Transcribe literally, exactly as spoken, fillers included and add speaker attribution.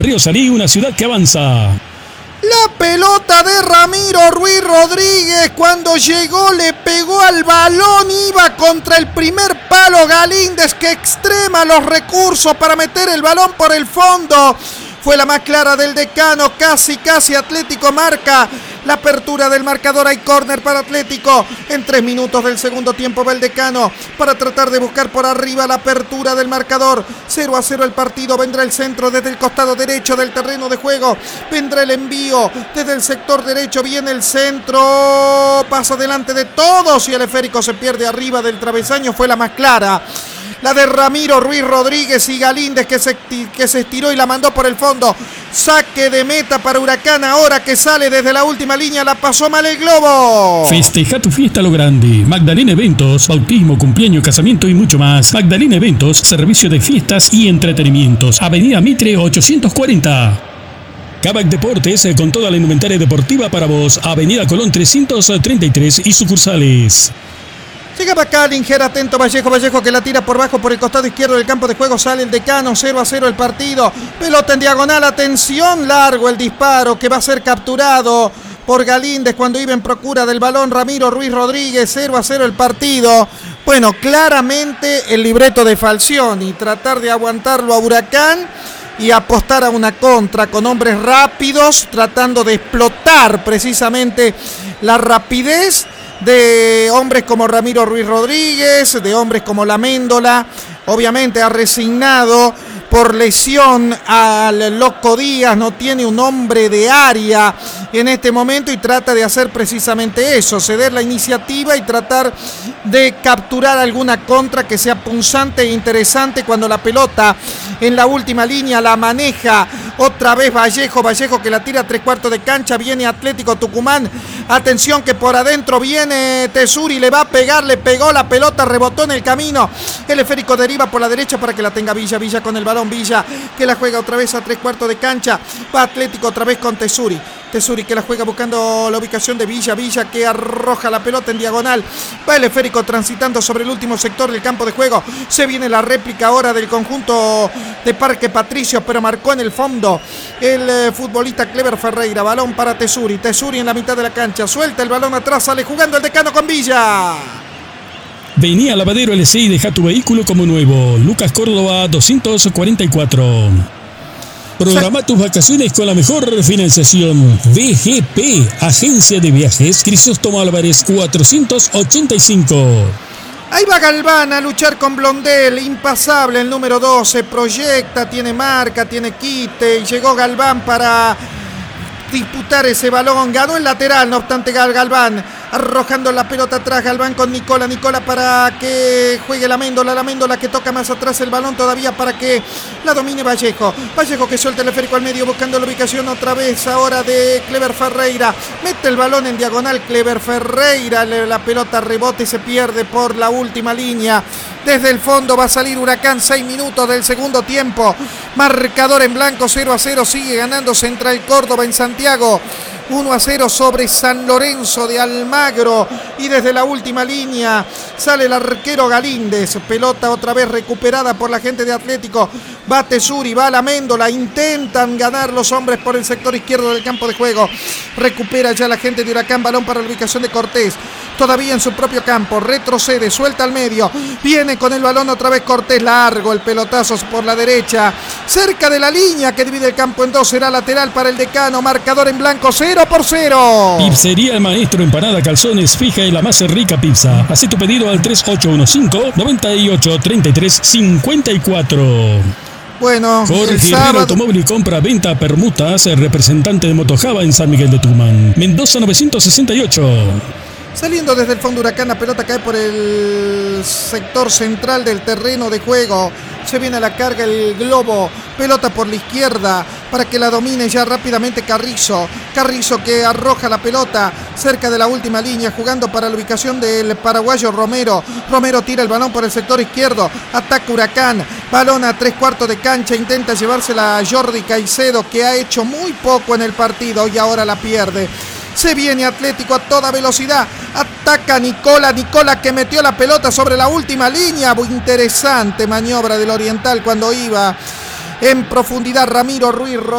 Speaker 1: Río Salí, una ciudad que avanza.
Speaker 2: La pelota de Ramiro Ruiz Rodríguez, cuando llegó le pegó al balón, iba contra el primer palo Galíndez, que extrema los recursos para meter el balón por el fondo. Fue la más clara del Decano, casi casi Atlético marca la apertura del marcador. Hay córner para Atlético. En tres minutos del segundo tiempo va el Decano para tratar de buscar por arriba la apertura del marcador. cero a cero el partido. Vendrá el centro desde el costado derecho del terreno de juego. Vendrá el envío desde el sector derecho. Viene el centro. Pasa delante de todos y el esférico se pierde arriba del travesaño. Fue la más clara. La de Ramiro Ruiz Rodríguez y Galíndez, que se, que se estiró y la mandó por el fondo. Saque de meta para Huracán, ahora que sale desde la última línea. La pasó mal el globo.
Speaker 1: Festeja tu fiesta a lo grande. Magdalena Eventos, bautismo, cumpleaños, casamiento y mucho más. Magdalena Eventos, servicio de fiestas y entretenimientos. Avenida Mitre ochocientos cuarenta. Kavak Deportes, con toda la indumentaria deportiva para vos. Avenida Colón trescientos treinta y tres y sucursales.
Speaker 2: Llegaba Callinger, atento Vallejo, Vallejo que la tira por bajo por el costado izquierdo del campo de juego, sale el Decano, cero a cero el partido, pelota en diagonal, atención, largo el disparo que va a ser capturado por Galíndez cuando iba en procura del balón Ramiro Ruiz Rodríguez, cero a cero el partido. Bueno, claramente el libreto de Falcioni, tratar de aguantarlo a Huracán y apostar a una contra con hombres rápidos, tratando de explotar precisamente la rapidez de hombres como Ramiro Ruiz Rodríguez, de hombres como Laméndola. Obviamente ha resignado por lesión al Loco Díaz, no tiene un hombre de área en este momento y trata de hacer precisamente eso, ceder la iniciativa y tratar de capturar alguna contra que sea punzante e interesante cuando la pelota en la última línea la maneja otra vez Vallejo, Vallejo que la tira a tres cuartos de cancha, viene Atlético Tucumán, atención que por adentro viene Tesuri, le va a pegar, le pegó la pelota, rebotó en el camino, el esférico deriva por la derecha para que la tenga Villa, Villa con el balón, Villa que la juega otra vez a tres cuartos de cancha, va Atlético otra vez con Tesuri, Tesuri que la juega buscando la ubicación de Villa, Villa que arroja la pelota en diagonal, va el esférico transitando sobre el último sector del campo de juego, se viene la réplica ahora del conjunto de Parque Patricio, pero marcó en el fondo el eh, futbolista Clever Ferreira, balón para Tesuri, Tesuri en la mitad de la cancha, suelta el balón atrás, sale jugando el Decano con Villa.
Speaker 1: Venía Lavadero L C y deja tu vehículo como nuevo. Lucas Córdoba doscientos cuarenta y cuatro. Programa tus vacaciones con la mejor financiación. V G P, Agencia de Viajes Crisóstomo Álvarez cuatrocientos ochenta y cinco.
Speaker 2: Ahí va Galván a luchar con Blondel, impasable el número doce, proyecta, tiene marca, tiene quite, y llegó Galván para disputar ese balón, ganó el lateral, no obstante Galván arrojando la pelota atrás, Galván con Nicola, Nicola para que juegue la Méndola, la Méndola que toca más atrás el balón todavía para que la domine Vallejo, Vallejo que suelta el esférico al medio buscando la ubicación otra vez ahora de Clever Ferreira, mete el balón en diagonal Clever Ferreira, la pelota rebota y se pierde por la última línea, desde el fondo va a salir Huracán, seis minutos del segundo tiempo, marcador en blanco, cero a cero, sigue ganando Central Córdoba en Santiago, uno a cero sobre San Lorenzo de Almagro y desde la última línea sale el arquero Galíndez, pelota otra vez recuperada por la gente de Atlético, va Tesuri, va la Méndola, intentan ganar los hombres por el sector izquierdo del campo de juego, recupera ya la gente de Huracán, balón para la ubicación de Cortés, todavía en su propio campo, retrocede, suelta al medio, viene con el balón otra vez Cortés, largo el pelotazo por la derecha, cerca de la línea que divide el campo en dos, será lateral para el Decano, marcador en blanco, cero por cero.
Speaker 1: Pizzería El Maestro, empanada, calzones, fija y la más rica pizza. Hacé tu pedido al tres ocho uno cinco, nueve ocho tres tres cinco cuatro.
Speaker 2: Bueno,
Speaker 1: Jorge
Speaker 2: el
Speaker 1: Herrera
Speaker 2: sábado...
Speaker 1: Automóvil y Compra, Venta, Permutas, representante de Motojava en San Miguel de Tucumán. Mendoza novecientos sesenta y ocho.
Speaker 2: Saliendo desde el fondo Huracán, la pelota cae por el sector central del terreno de juego. Se viene a la carga el globo. Pelota por la izquierda para que la domine ya rápidamente Carrizo. Carrizo que arroja la pelota cerca de la última línea, jugando para la ubicación del paraguayo Romero. Romero tira el balón por el sector izquierdo. Ataca Huracán. Balón a tres cuartos de cancha. Intenta llevársela a Jordi Caicedo, que ha hecho muy poco en el partido y ahora la pierde. Se viene Atlético a toda velocidad. Ataca Nicola. Nicola que metió la pelota sobre la última línea. Muy interesante maniobra del Oriental cuando iba En profundidad Ramiro Ruiz